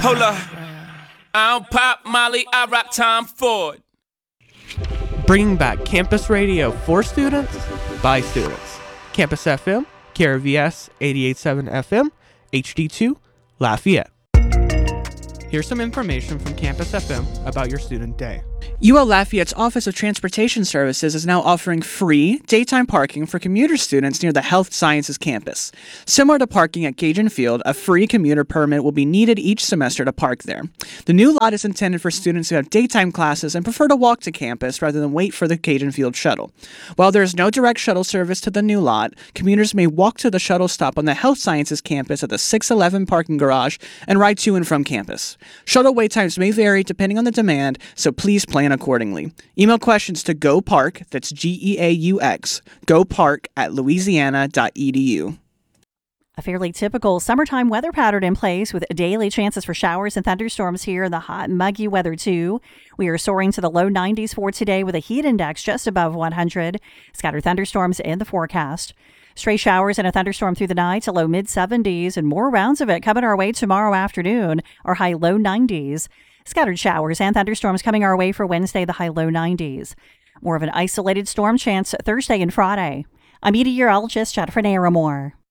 Hold up. I don't pop Molly, I rock Tom Ford. Bringing back campus radio for students, by students. Campus FM, KRVS 88.7 FM, HD2, Lafayette. Here's some information from Campus FM about your student day. UL Lafayette's Office of Transportation Services is now offering free daytime parking for commuter students near the Health Sciences campus. Similar to parking at Cajun Field, a free commuter permit will be needed each semester to park there. The new lot is intended for students who have daytime classes and prefer to walk to campus rather than wait for the Cajun Field shuttle. While there is no direct shuttle service to the new lot, commuters may walk to the shuttle stop on the Health Sciences campus at the 611 parking garage and ride to and from campus. Shuttle wait times may vary depending on the demand, so please plan accordingly. Email questions to GoPark, that's GEAUX, gopark@louisiana.edu. A fairly typical summertime weather pattern in place with daily chances for showers and thunderstorms here in the hot and muggy weather too. We are soaring to the low 90s for today with a heat index just above 100. Scattered thunderstorms in the forecast. Stray showers and a thunderstorm through the night to low mid-70s and more rounds of it coming our way tomorrow afternoon, our high low 90s. Scattered showers and thunderstorms coming our way for Wednesday, the high low 90s. More of an isolated storm chance Thursday and Friday. I'm meteorologist Jennifer Naramore.